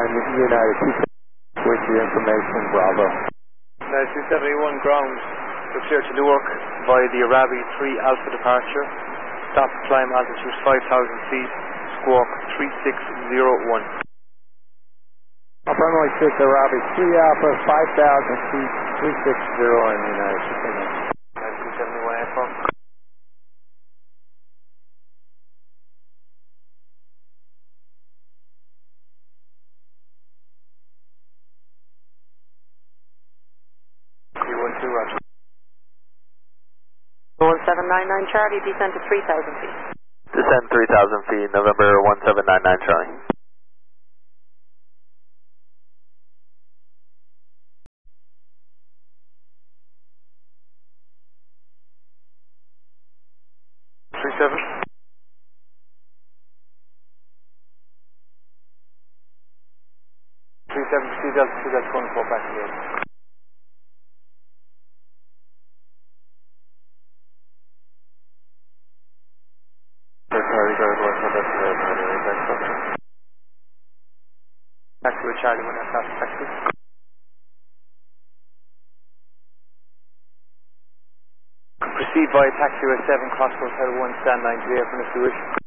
United 2 with your information, Bravo. United 271 ground, to clear to Newark via the Arabi 3 Alpha departure. Stop climb altitude 5,000 feet, squawk 3601. Runway 6 Arabi 3 Alpha 5,000 feet, 360 in United 271 airport. Roger. 1799 Charlie, descend to 3,000 feet. Descend 3,000 feet, November 1799 Charlie. Delta 24 back again. Taxi with Charlie 1 aircraft taxi. Proceed via taxi with 7 Cross Hotel 1 stand 9 clear from if you wish.